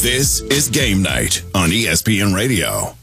This is Game Night on ESPN Radio.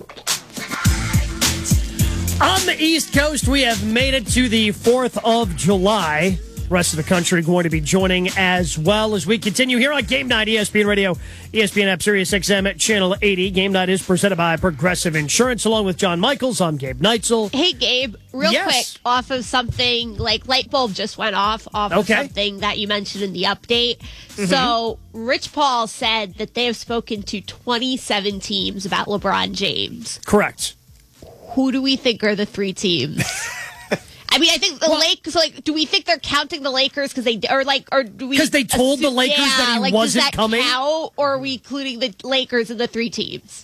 On the East Coast, we have made it to the 4th of July. The rest of the country going to be joining as well as we continue here on Game Night, ESPN Radio, ESPN app, Sirius XM at Channel 80. Game Night is presented by Progressive Insurance. Along with John Michaels, I'm Gabe Neitzel. Hey, Gabe, real quick, off of something, like light bulb just went off of something that you mentioned in the update. Mm-hmm. So Rich Paul said that they have spoken to 27 teams about LeBron James. Correct. Who do we think are the 3 teams? I mean, I think the Lakers. Like, do we think they're counting the Lakers because they do we? Because they told the Lakers that he wasn't does that coming. Count, or are we including the Lakers in the 3 teams?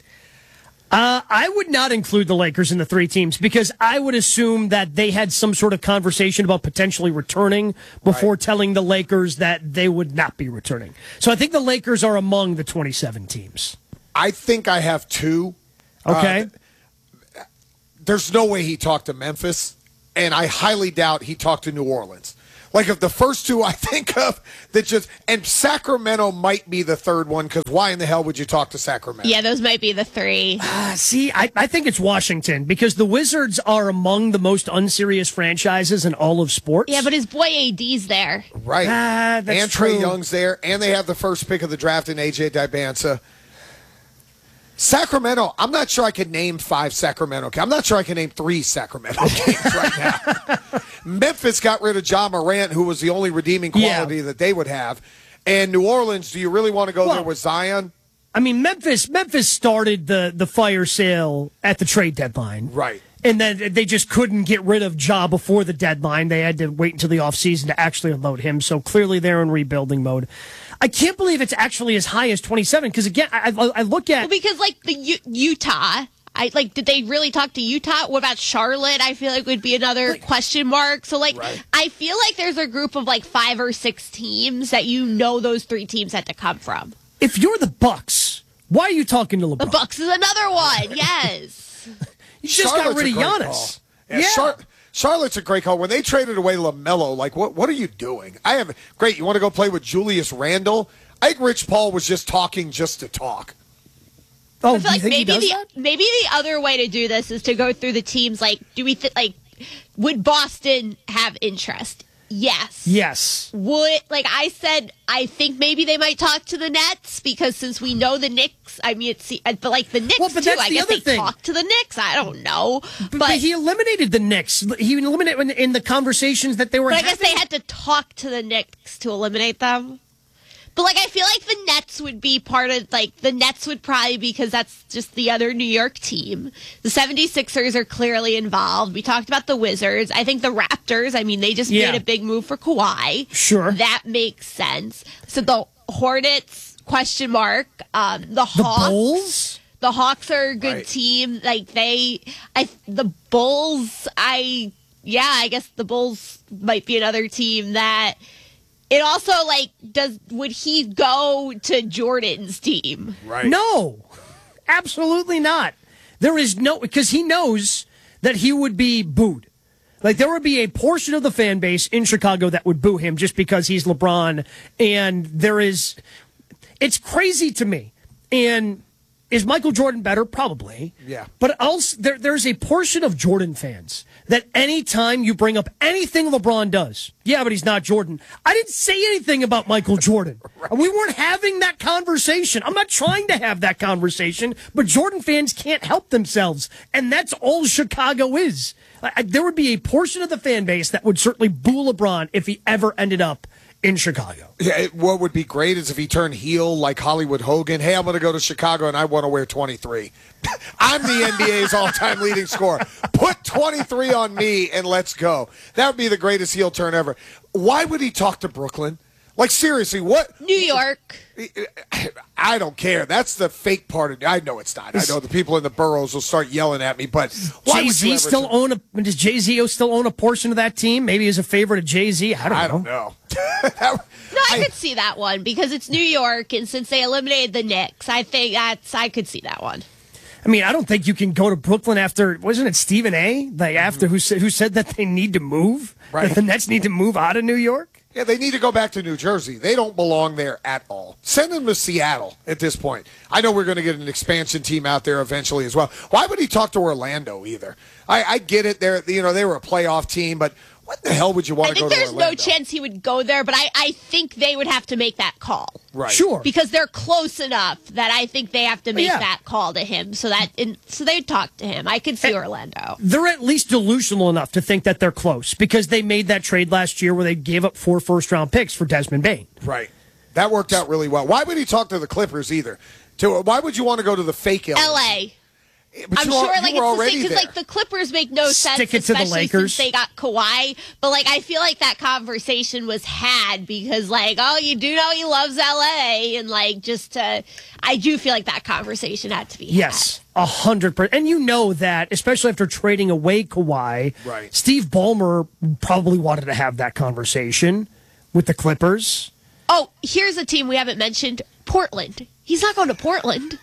I would not include the Lakers in the 3 teams because I would assume that they had some sort of conversation about potentially returning before telling the Lakers that they would not be returning. So I think the Lakers are among the 27 teams. I think I have 2. Okay. There's no way he talked to Memphis, and I highly doubt he talked to New Orleans. Like, if the first 2 I think of, and Sacramento might be the 3rd one, because why in the hell would you talk to Sacramento? Yeah, those might be the 3. See, I think it's Washington, because the Wizards are among the most unserious franchises in all of sports. Yeah, but his boy AD's there. Right. That's and true. Trae Young's there, and they have the first pick of the draft in A.J. Dibansa. Sacramento, I'm not sure I could name 5 Sacramento. I'm not sure I can name 3 Sacramento games right now. Memphis got rid of Ja Morant, who was the only redeeming quality that they would have. And New Orleans, do you really want to go there with Zion? I mean, Memphis started the fire sale at the trade deadline. Right. And then they just couldn't get rid of Ja before the deadline. They had to wait until the offseason to actually unload him. So clearly they're in rebuilding mode. I can't believe it's actually as high as 27 because, again, I look at... Well, because, like, the Utah... did they really talk to Utah? What about Charlotte? I feel like would be another question mark. So, I feel like there's a group of, 5 or 6 teams that those 3 teams had to come from. If you're the Bucks, why are you talking to LeBron? The Bucks is another one, yes. You just got rid of Giannis. Yeah. Charlotte's a great call. When they traded away LaMelo, what are you doing? Great, you want to go play with Julius Randle? I think Rich Paul was just talking just to talk. Oh, I feel like maybe the other way to do this is to go through the teams. Do we would Boston have interest? Yes. Yes. Would I said, I think maybe they might talk to the Nets because since we know the Knicks, I mean but the Knicks too. I guess they talk to the Knicks. I don't know, but he eliminated the Knicks. He eliminated in the conversations that they were. But having. I guess they had to talk to the Knicks to eliminate them. But, I feel like the Nets would be part of, the Nets would probably, because that's just the other New York team. The 76ers are clearly involved. We talked about the Wizards. I think the Raptors, they just made a big move for Kawhi. Sure. That makes sense. So the Hornets, question mark. The Hawks. The Bulls? The Hawks are a good team. The Bulls, I guess the Bulls might be another team that... It also, would he go to Jordan's team? Right. No, absolutely not. There is because he knows that he would be booed. There would be a portion of the fan base in Chicago that would boo him just because he's LeBron. And it's crazy to me. And is Michael Jordan better? Probably. Yeah. But also, there's a portion of Jordan fans that anytime you bring up anything LeBron does, but he's not Jordan. I didn't say anything about Michael Jordan. Right. We weren't having that conversation. I'm not trying to have that conversation, but Jordan fans can't help themselves. And that's all Chicago is. There would be a portion of the fan base that would certainly boo LeBron if he ever ended up in Chicago. Yeah, what would be great is if he turned heel like Hollywood Hogan. Hey, I'm going to go to Chicago and I want to wear 23. I'm the NBA's all-time leading scorer. Put 23 on me and let's go. That would be the greatest heel turn ever. Why would he talk to Brooklyn? Seriously, what? New York. I don't care. That's the fake part of it. I know it's not. I know the people in the boroughs will start yelling at me, but why would you ever does Jay-Z still own a portion of that team? Maybe as a favorite of Jay-Z? I don't know. I could see that one because it's New York, and since they eliminated the Knicks, I could see that one. I don't think you can go to Brooklyn after, wasn't it Stephen A? After who said that they need to move? Right. That the Nets need to move out of New York? Yeah, they need to go back to New Jersey. They don't belong there at all. Send them to Seattle at this point. I know we're going to get an expansion team out there eventually as well. Why would he talk to Orlando either? I get it. They were a playoff team, but what the hell would you want to go to Orlando? I think there's no chance he would go there, but I think they would have to make that call. Right. Sure. Because they're close enough that I think they have to make that call to him so they talk to him. I could see Orlando. They're at least delusional enough to think that they're close because they made that trade last year where they gave up 4 first-round picks for Desmond Bane. Right. That worked out really well. Why would he talk to the Clippers either? Why would you want to go to the fake LA? But I'm sure, like, it's the same because because, the Clippers make no sense, Stick it to the especially Lakers. since they got Kawhi. But, I feel like that conversation was had because, you do know he loves LA, and, I do feel like that conversation had to be had. Yes, 100%. And you know that, especially after trading away Kawhi, right. Steve Ballmer probably wanted to have that conversation with the Clippers. Oh, here's a team we haven't mentioned, Portland. He's not going to Portland.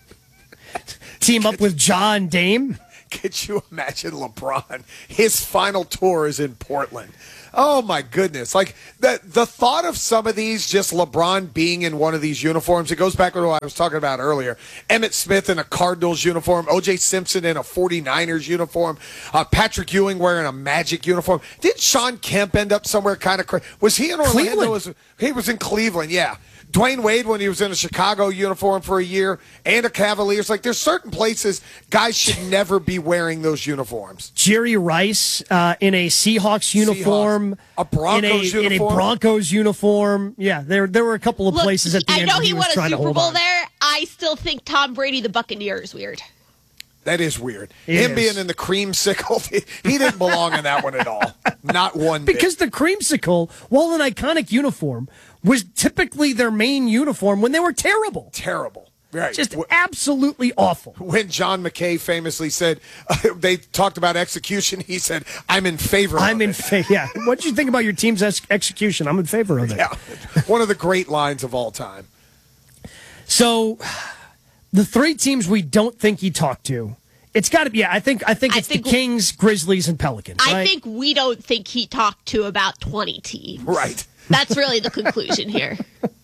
Team up with Ja and Dame. Could you imagine LeBron? His final tour is in Portland. Oh, my goodness. The thought of some of these, just LeBron being in one of these uniforms, it goes back to what I was talking about earlier. Emmitt Smith in a Cardinals uniform, O.J. Simpson in a 49ers uniform, Patrick Ewing wearing a Magic uniform. Did Sean Kemp end up somewhere kind of crazy? Was he in Orlando? He was in Cleveland, yeah. Dwayne Wade when he was in a Chicago uniform for a year and a Cavaliers. There's certain places guys should never be wearing those uniforms. Jerry Rice in a Seahawks uniform. A Broncos uniform. In a Broncos uniform. Yeah, there were a couple of places at the end. I know he won was a trying to Super hold Bowl on. there. I still think Tom Brady, the Buccaneer, is weird. That is weird. It Him is. being in the creamsicle, he didn't belong in that one at all. Not one bit. Because the creamsicle, while an iconic uniform, was typically their main uniform when they were terrible. Terrible. Right. Just absolutely awful. When John McKay famously said, they talked about execution, he said, I'm in favor of it. Yeah. What did you think about your team's execution? I'm in favor of it. Yeah. One of the great lines of all time. So, the 3 teams we don't think he talked to, it's got to be, I think it's the Kings, Grizzlies, and Pelicans. I right? think we don't think he talked to about 20 teams. Right. That's really the conclusion here.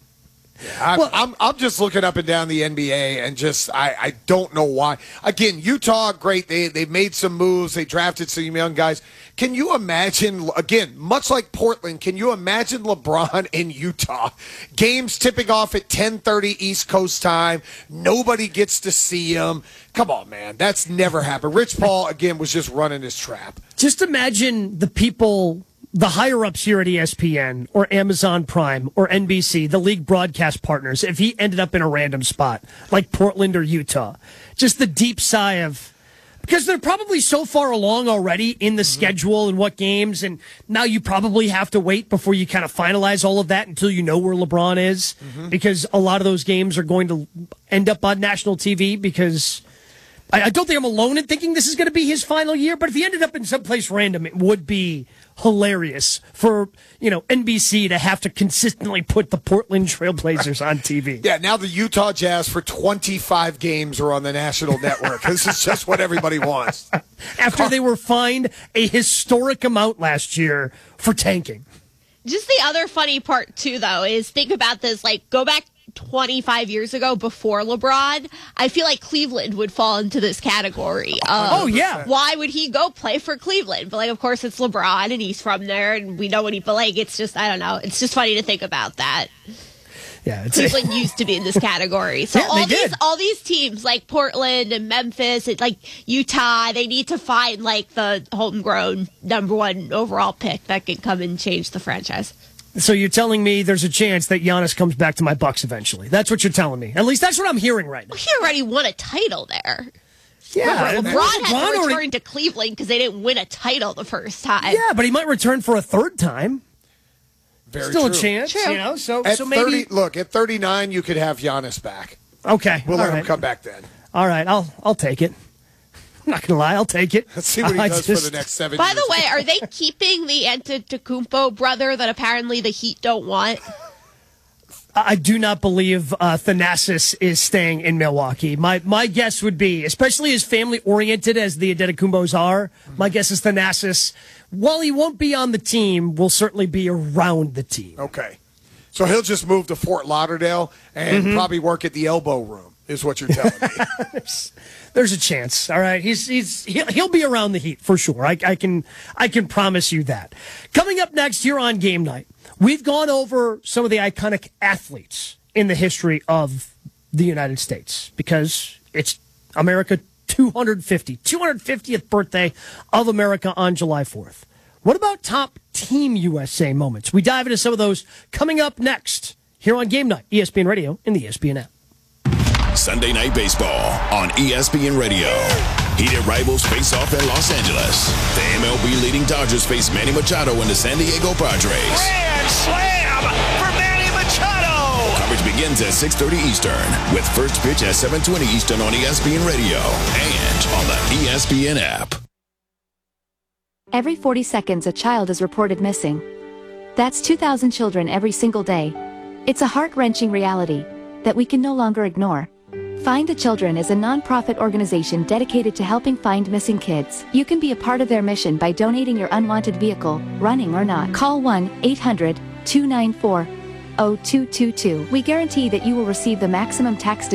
I'm just looking up and down the NBA and just I don't know why. Again, Utah, great. They've made some moves. They drafted some young guys. Can you imagine, again, much like Portland, can you imagine LeBron in Utah? Games tipping off at 10:30 East Coast time. Nobody gets to see him. Come on, man. That's never happened. Rich Paul, again, was just running his trap. Just imagine the people, the higher-ups here at ESPN or Amazon Prime or NBC, the league broadcast partners, if he ended up in a random spot like Portland or Utah. Just the deep sigh of... Because they're probably so far along already in the schedule and what games, and now you probably have to wait before you kind of finalize all of that until you know where LeBron is, because a lot of those games are going to end up on national TV, because I don't think I'm alone in thinking this is going to be his final year, but if he ended up in someplace random, it would be hilarious for, NBC to have to consistently put the Portland Trailblazers on TV. Yeah, now the Utah Jazz for 25 games are on the national network. This is just what everybody wants. After they were fined a historic amount last year for tanking. Just the other funny part, too, though, is think about this. Go back 25 years ago before LeBron. I feel like Cleveland would fall into this category. Oh, yeah. Why would he go play for Cleveland? But, of course, it's LeBron, and he's from there, and we know what it's just, I don't know. It's just funny to think about that. Yeah, Cleveland used to be in this category. So Yeah, all these teams like Portland and Memphis and Utah, they need to find the homegrown #1 overall pick that can come and change the franchise. So you're telling me there's a chance that Giannis comes back to my Bucks eventually. That's what you're telling me. At least that's what I'm hearing right now. He already won a title there. Yeah, LeBron had to return to Cleveland because they didn't win a title the first time. Yeah, but he might return for a third time. Very Still true. a chance, True. So At maybe 30, look, at 39, you could have Giannis back. Okay, We'll all let him right. come back then. All right, I'll take it. I'm not gonna lie, I'll take it. Let's see what he does for the next 7 years. By the way, are they keeping the Antetokounmpo brother that apparently the Heat don't want? I do not believe Thanasis is staying in Milwaukee. My guess would be, especially as family-oriented as the Adetokumbos are, my guess is Thanasis, while he won't be on the team, will certainly be around the team. Okay. So he'll just move to Fort Lauderdale and probably work at the elbow room, is what you're telling me. There's a chance. All right, he'll be around the Heat for sure. I can promise you that. Coming up next here on Game Night, we've gone over some of the iconic athletes in the history of the United States because it's America 250th birthday of America on July 4th. What about top Team USA moments? We dive into some of those coming up next here on Game Night, ESPN Radio and the ESPN app. Sunday Night Baseball on ESPN Radio. Heated rivals face off in Los Angeles. The MLB leading Dodgers face Manny Machado and the San Diego Padres. Grand slam for Manny Machado! Coverage begins at 6:30 Eastern with first pitch at 7:20 Eastern on ESPN Radio and on the ESPN app. Every 40 seconds a child is reported missing. That's 2,000 children every single day. It's a heart-wrenching reality that we can no longer ignore. Find the Children is a non-profit organization dedicated to helping find missing kids. You can be a part of their mission by donating your unwanted vehicle, running or not. Call 1-800-294-0222. We guarantee that you will receive the maximum tax